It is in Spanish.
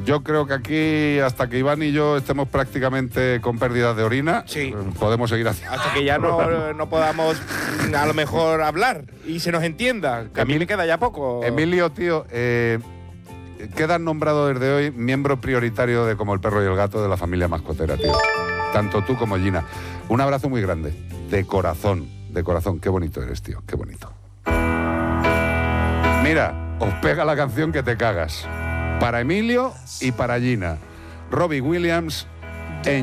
Yo creo que aquí, hasta que Iván y yo estemos prácticamente con pérdidas de orina, Sí. podemos seguir haciendo. Hasta que ya no podamos a lo mejor hablar y se nos entienda, que a mí me queda ya poco. Emilio, tío, quedas nombrado desde hoy miembro prioritario de Como el Perro y el Gato de la familia mascotera, tío. Tanto tú como Gina. Un abrazo muy grande, de corazón, de corazón. Qué bonito eres, tío, qué bonito. Mira, os pega la canción que te cagas. Para Emilio y para Gina. Robbie Williams,